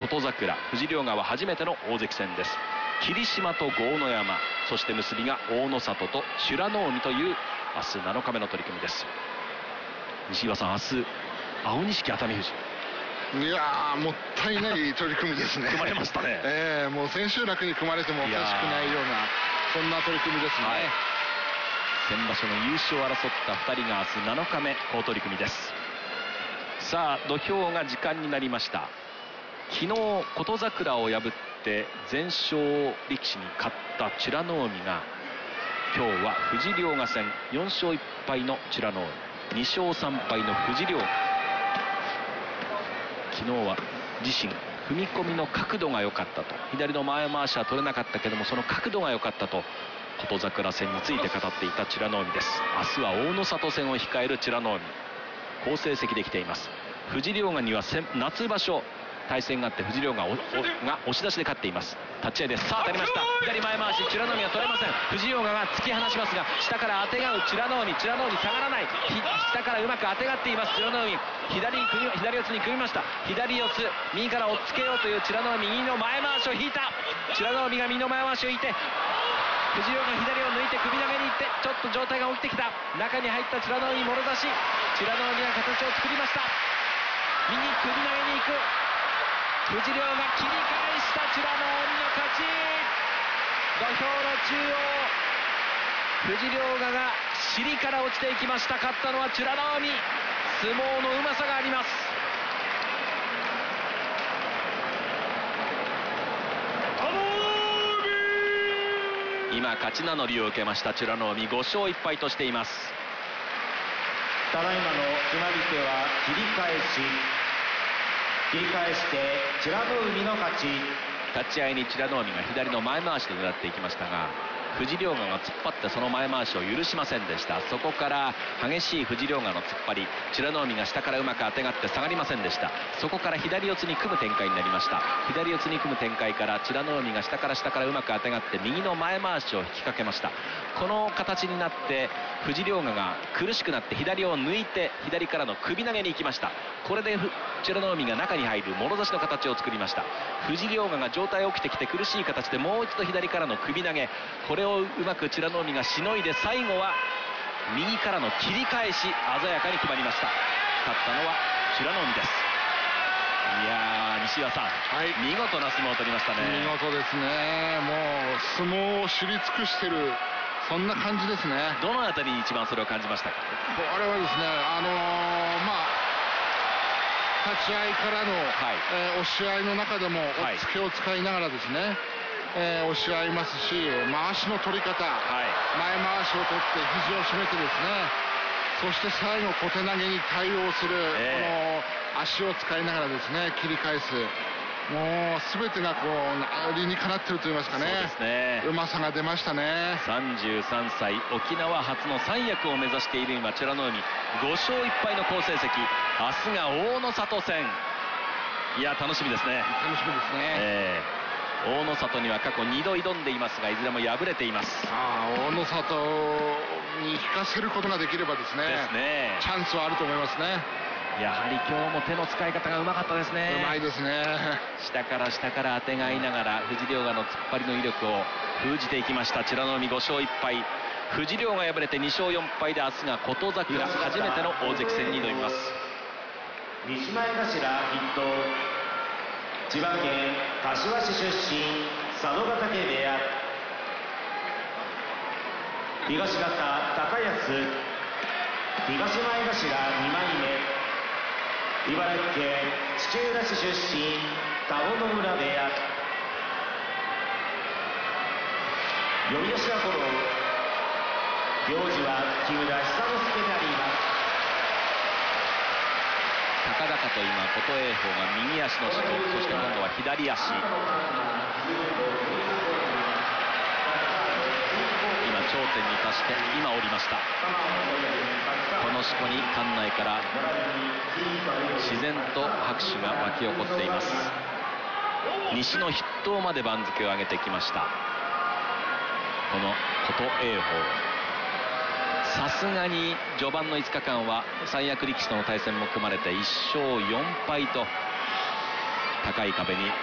琴櫻、藤涼河は初めての大関戦です。霧島と豪ノ山、そして結びが大野里と美ら海という明日7日目の取り組みです。西岩さん、明日青錦熱海富士、 いやー、もったいない取り組みですね。 組まれましたね。 もう千秋楽に組まれてもおかしくないような、そんな取り組みですね。 先場所の優勝を争った2人が明日7日目好取り組みです。さあ土俵が時間になりました。昨日琴櫻を破って全勝力士に勝った美ら海が、今日は富士涼河戦4勝1敗の美ら海、2勝3敗の富士涼河。昨日は自身踏み込みの角度が良かったと、左の前回しは取れなかったけどもその角度が良かったと琴櫻戦について語っていた美ら海です。明日は大野里戦を控える美ら海、好成績できています。富士涼河には夏場所対戦があって富士涼河が押し出しで勝っています。立ち合いです。さあ当たりました。左前回し、美ら海が取れません。富士涼河が突き放しますが、下からあてがう美ら海、下がらない。下からうまくあてがっています。美ら海、左四つに組みました。左四つ、右から押っつけようという美ら海、右の前回しを引いた。美ら海が右の前回しを引いて、富士涼河左を抜いて首投げに行って、ちょっと状態が起きてきた。中に入った美ら海、もろ差し。美ら海が形を作りました。右首投げに行く。富士涼河切り返した美ら海の勝ち。土俵の中央、富士涼河が尻から落ちていきました。勝ったのは美ら海。相撲のうまさがあります。今勝ち名乗りを受けました美ら海、5勝1敗としています。 ただいまの決まり手は切り返して美ら海の勝ち。 立ち合いに美ら海が左の前回しで狙っていきましたが、富士涼河が突っ張ってその前回しを許しませんでした。そこから激しい富士涼河の突っ張り、美ら海が下からうまくあてがって下がりませんでした。そこから左四つに組む展開になりました。左四つに組む展開から美ら海が下からうまくあてがって右の前回しを引きかけました。この形になって富士涼河が苦しくなって左を抜いて左からの首投げに行きました。これで美ら海が中に入るもろ差しの形を作りました。富士涼河が状態起きてきて苦しい形でもう一度左からの首投げ、これをうまく美ら海がしのいで、最後は右からの切り返し、鮮やかに決まりました。勝ったのは美ら海です。いやー、西岩さん、見事な相撲を取りましたね。 見事ですね。もう相撲を知り尽くしてる、そんな感じですね。 どのあたりに一番それを感じましたか？ これはですね、立ち合いからの、押し合いの中でも押っつけを使いながらですね、押し合いますし、回しの取り方、前回しを取って肘を締めてですね、そして最後小手投げに対応する、この足を使いながらですね切り返す、もう全てがこう理にかなってると言いますかね。そうですね、うまさが出ましたね。 33歳、沖縄初の三役を目指している今美ら海、5勝1敗の好成績。明日が大野里戦。いや楽しみですね。 楽しみですね。 大野里には過去2度挑んでいますが、いずれも敗れています。 大野里に引かせることができればですね、チャンスはあると思いますね。 やはり今日も手の使い方がうまかったですね。 うまいですね。 下からあてがいながら富士涼河の突っ張りの威力を封じていきました美ら海、5勝1敗。富士涼河敗れて2勝4敗で明日が琴櫻、初めての大関戦に挑みます。 西前頭筆頭、千葉県柏市出身、佐渡ヶ嶽部屋。東方高安、東前頭2枚目、茨城県土浦市出身、田子ノ浦部屋。呼び出しはこの行司は木村久之助であります。 高々と今琴恵光が右足の指導、そして今度は左足、今頂点に達して今降りました。このしこに館内から自然と拍手が沸き起こっています。西の筆頭まで番付を上げてきましたこの琴恵光。さすがに序盤の5日間は三役力士との対戦も組まれて1勝4敗と高い壁に